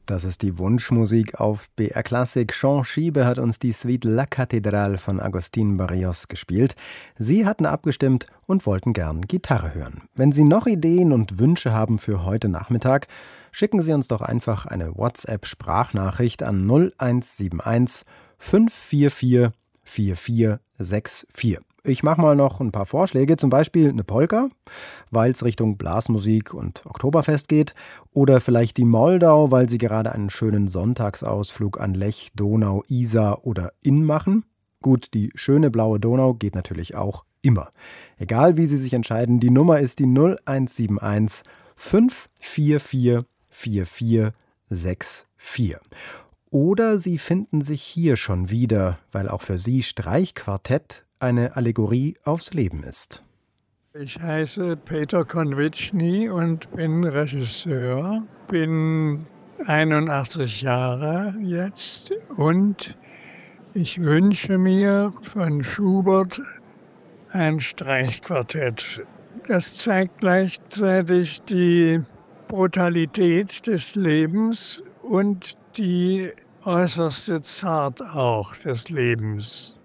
Das ist die Wunschmusik auf BR Klassik. Jean Schiebe hat uns die Suite La Cathédrale von Agustín Barrios gespielt. Sie hatten abgestimmt und wollten gern Gitarre hören. Wenn Sie noch Ideen und Wünsche haben für heute Nachmittag, schicken Sie uns doch einfach eine WhatsApp-Sprachnachricht an 0171 544 4464. Ich mache mal noch ein paar Vorschläge, zum Beispiel eine Polka, weil es Richtung Blasmusik und Oktoberfest geht, oder vielleicht die Moldau, weil sie gerade einen schönen Sonntagsausflug an Lech, Donau, Isar oder Inn machen. Gut, die schöne blaue Donau geht natürlich auch immer. Egal wie Sie sich entscheiden, die Nummer ist die 0171 544 4464. Oder Sie finden sich hier schon wieder, weil auch für Sie Streichquartett eine Allegorie aufs Leben ist. Ich heiße Peter Konvitschny und bin Regisseur, bin 81 Jahre jetzt und ich wünsche mir von Schubert ein Streichquartett. Das zeigt gleichzeitig die Brutalität des Lebens und die äußerste Zart auch des Lebens.